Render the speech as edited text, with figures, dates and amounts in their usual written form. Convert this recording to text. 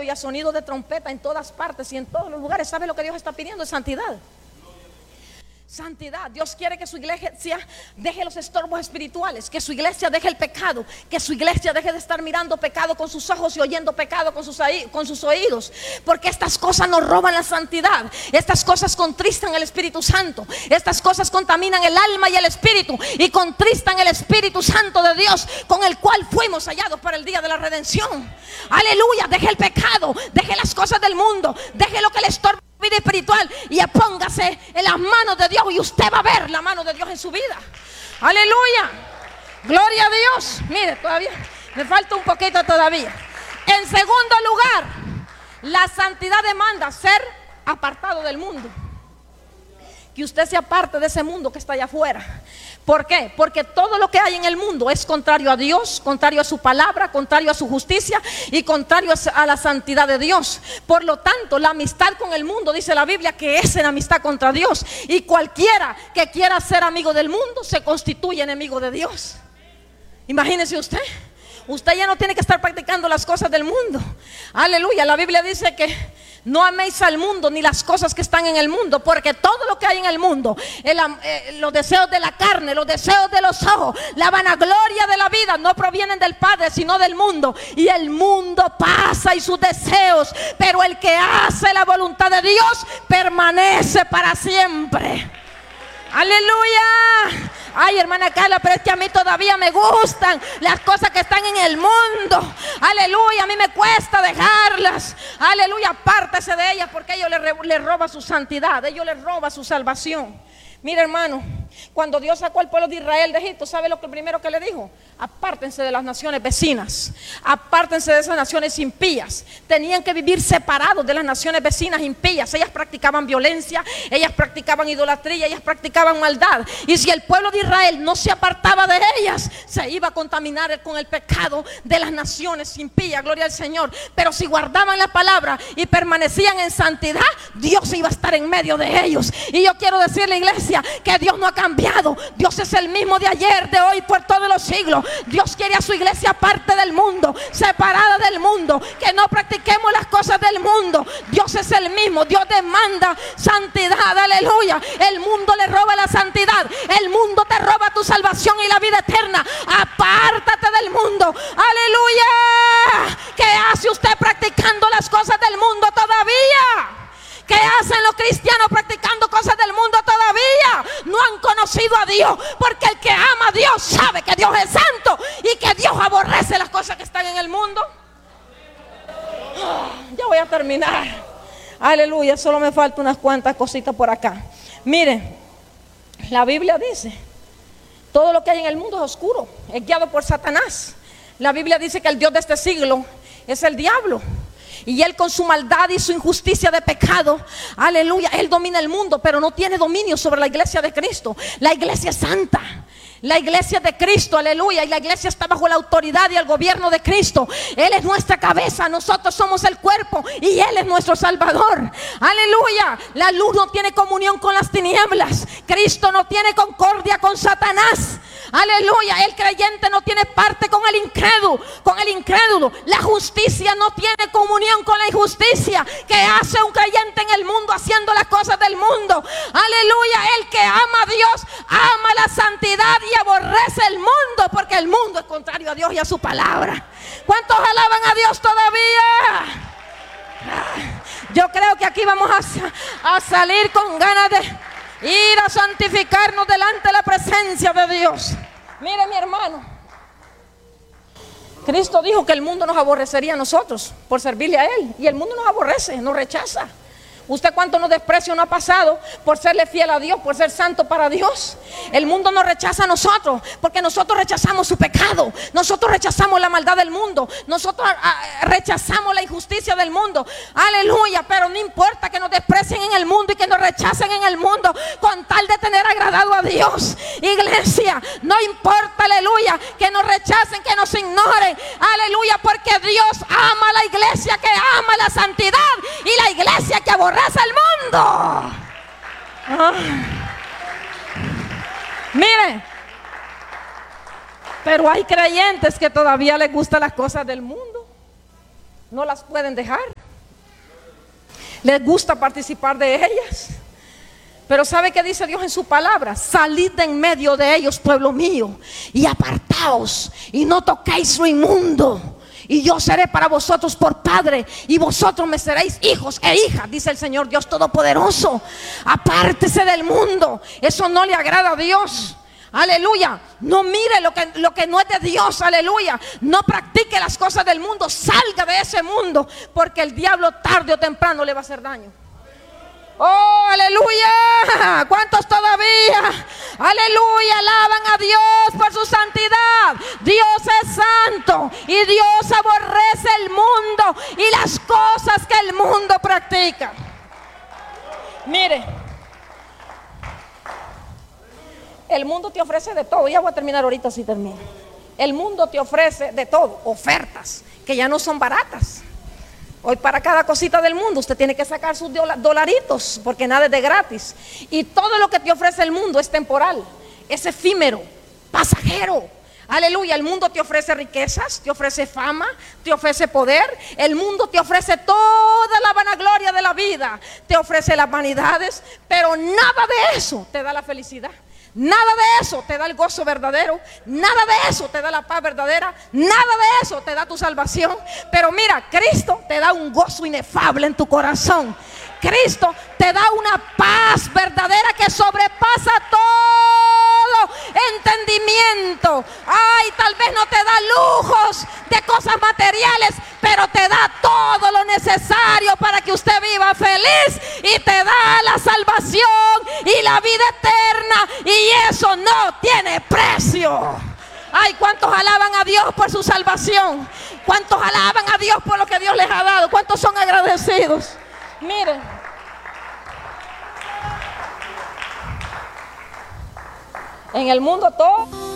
y a sonido de trompeta en todas partes y en todos los lugares. ¿Sabe lo que Dios está pidiendo? Es santidad. Santidad. Dios quiere que su iglesia deje los estorbos espirituales, que su iglesia deje el pecado, que su iglesia deje de estar mirando pecado con sus ojos y oyendo pecado con sus oídos, porque estas cosas nos roban la santidad. Estas cosas contristan el Espíritu Santo. Estas cosas contaminan el alma y el espíritu y contristan el Espíritu Santo de Dios, con el cual fuimos hallados para el día de la redención. Aleluya. Deje el pecado, deje las cosas del mundo, deje lo que le estorba vida espiritual y póngase en las manos de Dios, y usted va a ver la mano de Dios en su vida. Aleluya, gloria a Dios. Mire, todavía me falta un poquito todavía. En segundo lugar, la santidad demanda ser apartado del mundo, que usted se aparte de ese mundo que está allá afuera. ¿Por qué? Porque todo lo que hay en el mundo es contrario a Dios, contrario a su palabra, contrario a su justicia y contrario a la santidad de Dios. Por lo tanto, la amistad con el mundo, dice la Biblia, que es enemistad contra Dios. Y cualquiera que quiera ser amigo del mundo se constituye enemigo de Dios. Imagínese usted. Usted ya no tiene que estar practicando las cosas del mundo. Aleluya. La Biblia dice que no améis al mundo ni las cosas que están en el mundo, porque todo lo que hay en el mundo, los deseos de la carne, los deseos de los ojos, la vanagloria de la vida, no provienen del Padre sino del mundo. Y el mundo pasa y sus deseos, pero el que hace la voluntad de Dios permanece para siempre. Aleluya. Ay, hermana Carla, pero es que a mí todavía me gustan las cosas que están en el mundo. Aleluya, a mí me cuesta dejarlas. Aleluya, apártese de ellas, porque ellos le roban su santidad, ellos le roban su salvación. Mira, hermano, cuando Dios sacó al pueblo de Israel de Egipto, ¿sabe lo que primero que le dijo? Apártense de las naciones vecinas, apártense de esas naciones impías. Tenían que vivir separados de las naciones vecinas impías. Ellas practicaban violencia, ellas practicaban idolatría, ellas practicaban maldad. Y si el pueblo de Israel no se apartaba de ellas, se iba a contaminar con el pecado de las naciones impías, gloria al Señor. Pero si guardaban la palabra y permanecían en santidad, Dios iba a estar en medio de ellos. Y yo quiero decirle, iglesia, que Dios no ha cambiado. Dios es el mismo de ayer, de hoy, por todos los siglos. Dios quiere a su iglesia aparte del mundo, separada del mundo, que no practiquemos las cosas del mundo. Dios es el mismo. Dios demanda santidad, aleluya. El mundo le roba la santidad, el mundo te roba tu salvación y la vida eterna. Apártate del mundo, aleluya. ¿Qué hace usted practicando las cosas del mundo todavía? ¿Qué hacen los cristianos practicando cosas del mundo todavía? No han conocido a Dios, porque el que ama a Dios sabe que Dios es santo y que Dios aborrece las cosas que están en el mundo. Ya voy a terminar. Aleluya, solo me faltan unas cuantas cositas por acá. Miren, la Biblia dice, todo lo que hay en el mundo es oscuro, es guiado por Satanás. La Biblia dice que el Dios de este siglo es el diablo. Y él, con su maldad y su injusticia de pecado, aleluya, él domina el mundo, pero no tiene dominio sobre la iglesia de Cristo. La iglesia es santa, la iglesia de Cristo, aleluya. Y la iglesia está bajo la autoridad y el gobierno de Cristo. Él es nuestra cabeza, nosotros somos el cuerpo y Él es nuestro Salvador. Aleluya. La luz no tiene comunión con las tinieblas. Cristo no tiene concordia con Satanás. Aleluya. El creyente no tiene parte con el incrédulo. La justicia no tiene comunión con la injusticia. ¿Qué hace un creyente en el mundo haciendo las cosas del mundo? Aleluya. El que ama a Dios ama la santidad y aborrece el mundo, porque el mundo es contrario a Dios y a su palabra. ¿Cuántos alaban a Dios todavía? Yo creo que aquí vamos a salir con ganas de ir a santificarnos delante de la presencia de Dios. Mire, mi hermano, Cristo dijo que el mundo nos aborrecería a nosotros por servirle a Él, y el mundo nos aborrece, nos rechaza. ¿Usted cuánto nos desprecio no ha pasado por serle fiel a Dios, por ser santo para Dios? El mundo nos rechaza a nosotros porque nosotros rechazamos su pecado. Nosotros rechazamos la maldad del mundo. Nosotros rechazamos la injusticia del mundo. Aleluya. Pero no importa que nos desprecien en el mundo y que nos rechacen en el mundo, con tal de tener agradado a Dios. Iglesia, no importa, aleluya, que nos rechacen, que nos ignoren. Aleluya, porque Dios ama a la iglesia que ama la santidad y la iglesia que aborrece el mundo. Miren, pero hay creyentes que todavía les gustan las cosas del mundo, no las pueden dejar. les gusta participar de ellas. Pero ¿sabe qué dice Dios en su palabra? Salid de en medio de ellos, pueblo mío, y apartaos, y no toquéis lo inmundo, y yo seré para vosotros por padre, y vosotros me seréis hijos e hijas, dice el Señor Dios Todopoderoso. Apártese del mundo, eso no le agrada a Dios. Aleluya. No mire lo que no es de Dios. Aleluya. No practique las cosas del mundo. Salga de ese mundo, porque el diablo tarde o temprano le va a hacer daño. Oh, aleluya. ¿Cuántos todavía? Aleluya, alaban a Dios por su santidad. Dios es santo y Dios aborrece el mundo y las cosas que el mundo practica. Mire, el mundo te ofrece de todo. Ya voy a terminar ahorita si termino. El mundo te ofrece de todo, ofertas que ya no son baratas. Hoy para cada cosita del mundo usted tiene que sacar sus dolaritos, porque nada es de gratis. Y todo lo que te ofrece el mundo es temporal, es efímero, pasajero. Aleluya. El mundo te ofrece riquezas, te ofrece fama, te ofrece poder. El mundo te ofrece toda la vanagloria de la vida, te ofrece las vanidades, pero nada de eso te da la felicidad. Nada de eso te da el gozo verdadero. Nada de eso te da la paz verdadera. Nada de eso te da tu salvación. Pero mira, Cristo te da un gozo inefable en tu corazón. Cristo te da una paz verdadera que sobrepasa todo entendimiento. Ay, tal vez no te da lujos de cosas materiales, pero te da todo lo necesario para que usted viva feliz, y te da la salvación y la vida eterna, y eso no tiene precio. Ay, ¿cuántos alaban a Dios por su salvación? ¿Cuántos alaban a Dios por lo que Dios les ha dado? ¿Cuántos son agradecidos? Miren, en el mundo todo